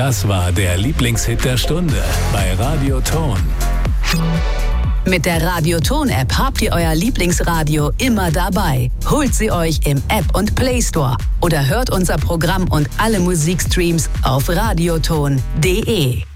Das war der Lieblingshit der Stunde bei Radio Ton. Mit der Radio Ton-App habt ihr euer Lieblingsradio immer dabei. Holt sie euch im App- und Play Store oder hört unser Programm und alle Musikstreams auf radioton.de.